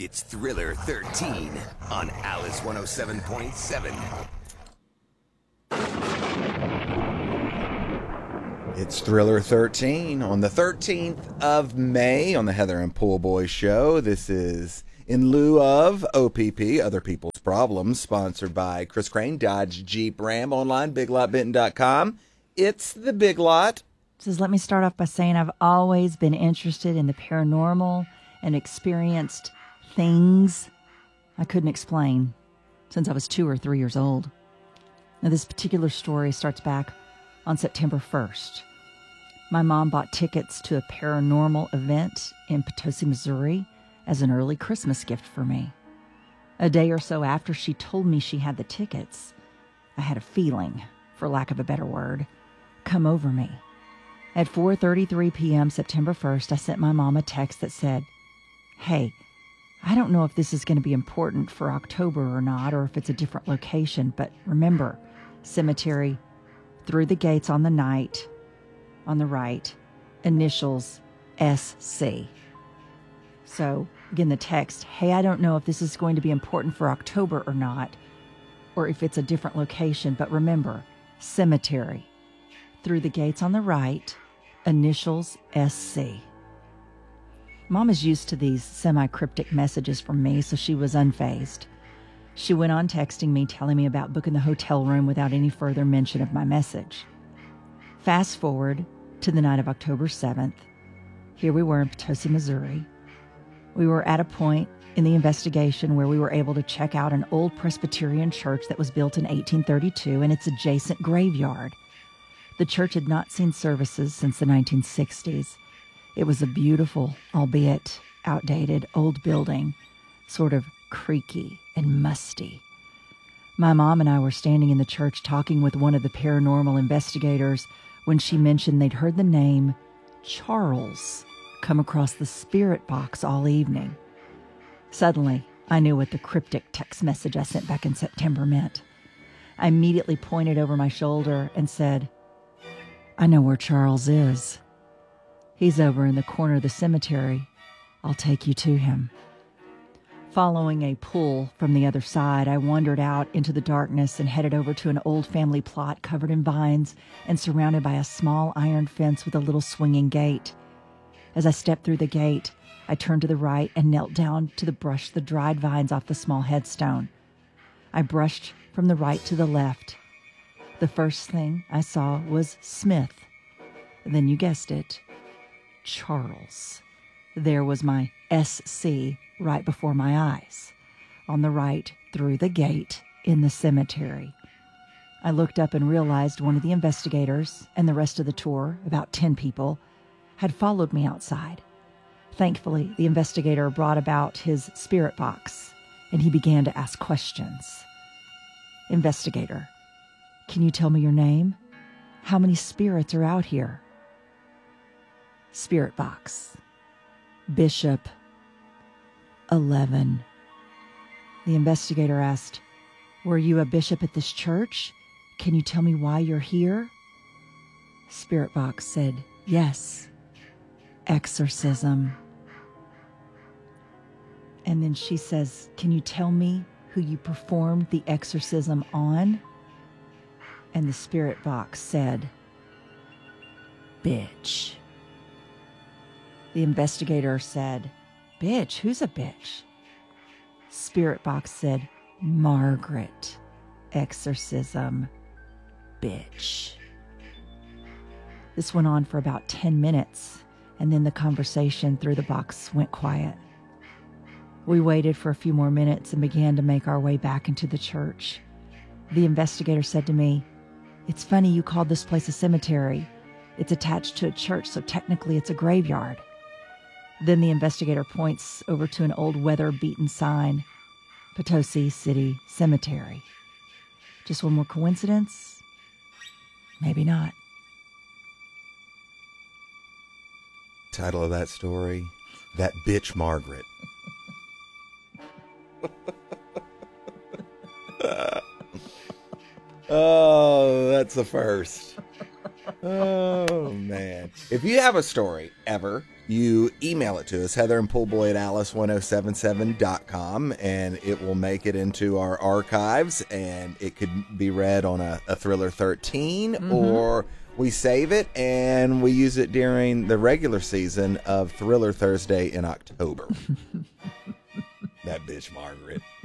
It's Thriller 13 on Alice 107.7. It's Thriller 13 on the 13th of May on the Heather and Pool Boy Show. This is in lieu of OPP, Other People's Problems, sponsored by Chris Crane, Dodge Jeep Ram, online, biglotbenton.com. It's the Big Lot. Says, let me start off by saying I've always been interested in the paranormal and experienced things I couldn't explain since I was 2 or 3 years old. Now, this particular story starts back on September 1st. My mom bought tickets to a paranormal event in Potosi, Missouri as an early Christmas gift for me. A day or so after she told me she had the tickets, I had a feeling, for lack of a better word, come over me. At 4:33 p.m. September 1st, I sent my mom a text that said, "Hey, I don't know if this is going to be important for October or not, or if it's a different location, but remember, cemetery, through the gates on the night, on the right, initials SC." So, again, the text, "Hey, I don't know if this is going to be important for October or not, or if it's a different location, but remember, cemetery, through the gates on the right, initials SC." Mom is used to these semi-cryptic messages from me, so she was unfazed. She went on texting me, telling me about booking the hotel room without any further mention of my message. Fast forward to the night of October 7th. Here we were in Potosi, Missouri. We were at a point in the investigation where we were able to check out an old Presbyterian church that was built in 1832 and its adjacent graveyard. The church had not seen services since the 1960s. It was a beautiful, albeit outdated, old building, sort of creaky and musty. My mom and I were standing in the church talking with one of the paranormal investigators when she mentioned they'd heard the name Charles come across the spirit box all evening. Suddenly, I knew what the cryptic text message I sent back in September meant. I immediately pointed over my shoulder and said, "I know where Charles is. He's over in the corner of the cemetery. I'll take you to him." Following a pull from the other side, I wandered out into the darkness and headed over to an old family plot covered in vines and surrounded by a small iron fence with a little swinging gate. As I stepped through the gate, I turned to the right and knelt down to brush the dried vines off the small headstone. I brushed from the right to the left. The first thing I saw was Smith. Then you guessed it, Charles. There was my SC right before my eyes, on the right through the gate in the cemetery. I looked up and realized one of the investigators and the rest of the tour, about 10 people, had followed me outside. Thankfully, the investigator brought about his spirit box, and he began to ask questions. "Investigator, can you tell me your name? How many spirits are out here?" Spirit box. "Bishop 11. The investigator asked, "Were you a bishop at this church? Can you tell me why you're here?" Spirit box said, "Yes. Exorcism." And then she says, "Can you tell me who you performed the exorcism on?" And the spirit box said, "Bitch." The investigator said, "Bitch? Who's a bitch?" Spirit box said, "Margaret. Exorcism. Bitch." This went on for about 10 minutes, and then the conversation through the box went quiet. We waited for a few more minutes and began to make our way back into the church. The investigator said to me, "It's funny you called this place a cemetery. It's attached to a church, so technically it's a graveyard." Then the investigator points over to an old weather-beaten sign, Potosi City Cemetery. Just one more coincidence? Maybe not. Title of that story, That Bitch Margaret. Oh, that's the first. Oh, man. If you have a story ever you email it to us, heatherandpoolboy at alice1077.com, and it will make it into our archives, and it could be read on a Thriller 13, or we save it and we use it during the regular season of Thriller Thursday in October. That bitch, Margaret.